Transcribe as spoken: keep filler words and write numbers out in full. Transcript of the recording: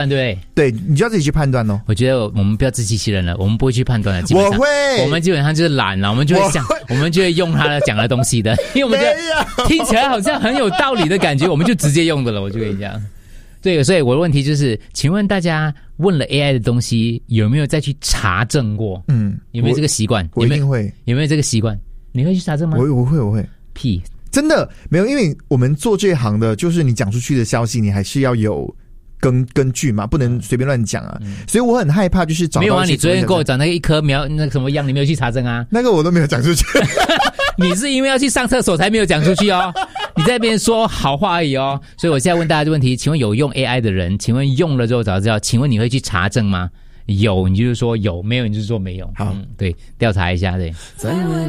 对对，你就要自己去判断哦。 我觉得我们不要自欺欺人了，我们不会去判断的。基本上我会， 我们基本上就是懒了，我们就会想，我, 我们就会用他的讲的东西的，因为我们觉得听起来好像很有道理的感觉，我们就直接用的了。我就跟你讲，对，所以我的问题就是，请问大家问了 A I 的东西，有没有再去查证过？嗯，有没有这个习惯？ 我一定会。 有没有这个习惯？你会去查证吗？ 我我会，我会。 屁， 真的没有，因为我们做这一行的，就是你讲出去的消息，你还是要有。根根据嘛，不能随便乱讲啊、嗯，所以我很害怕，就是找到没有啊。你昨天给我讲那个一颗苗那个什么样，你没有去查证啊？ 那个我都没有讲出去。 你是因为要去上厕所才没有讲出去哦。你在那边说好话而已哦。所以我现在问大家的问题，请问有用 A I 的人，请问用了之后早知道，请问你会去查证吗？有，你就是说有；没有，你就是说没有。 好， 嗯、对，调查一下，对。